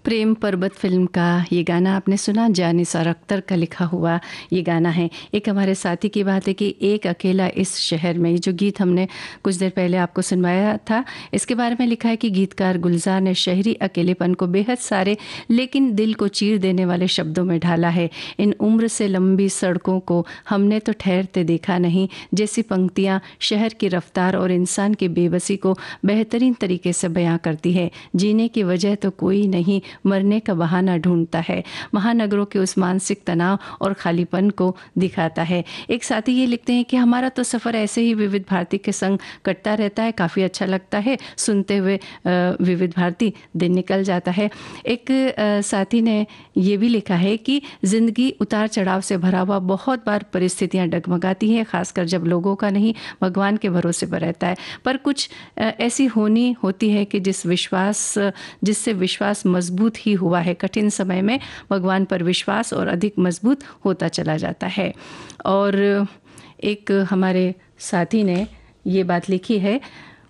प्रेम पर्वत फ़िल्म का ये गाना आपने सुना, जानिसार अख्तर का लिखा हुआ ये गाना है। एक हमारे साथी की बात है कि एक अकेला इस शहर में, ये जो गीत हमने कुछ देर पहले आपको सुनवाया था, इसके बारे में लिखा है कि गीतकार गुलजार ने शहरी अकेलेपन को बेहद सारे लेकिन दिल को चीर देने वाले शब्दों में ढाला है। इन उम्र से लंबी सड़कों को हमने तो ठहरते देखा नहीं जैसी पंक्तियाँ शहर की रफ्तार और इंसान की बेबसी को बेहतरीन तरीके से बयां करती है। जीने की वजह तो कोई नहीं, मरने का बहाना ढूंढता है। महानगरों के उस मानसिक तनाव और खालीपन को दिखाता है। एक साथी ये लिखते हैं कि हमारा तो सफ़र ऐसे ही विविध भारती के संग कटता रहता है, काफ़ी अच्छा लगता है सुनते हुए विविध भारती, दिन निकल जाता है। एक साथी ने ये भी लिखा है कि ज़िंदगी उतार चढ़ाव से भरा हुआ, बहुत बार परिस्थितियाँ डगमगाती हैं, खासकर जब लोगों का नहीं भगवान के भरोसे पर रहता है। पर कुछ ऐसी होनी होती है कि जिससे विश्वास मजबूत ही हुआ है। कठिन समय में भगवान पर विश्वास और अधिक मजबूत होता चला जाता है। और एक हमारे साथी ने ये बात लिखी है,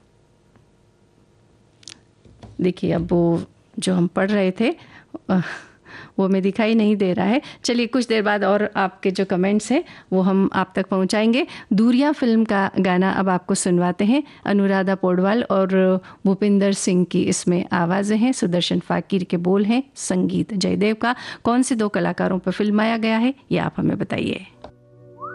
देखिए अब वो जो हम पढ़ रहे थे वो में दिखाई नहीं दे रहा है। चलिए कुछ देर बाद और आपके जो कमेंट्स हैं वो हम आप तक पहुंचाएंगे। दूरिया फिल्म का गाना अब आपको सुनवाते हैं। अनुराधा पौडवाल और भूपिंदर सिंह की इसमें आवाज़ें हैं, सुदर्शन फाकिर के बोल हैं, संगीत जयदेव का। कौन से दो कलाकारों पर फिल्माया गया है ये आप हमें बताइए।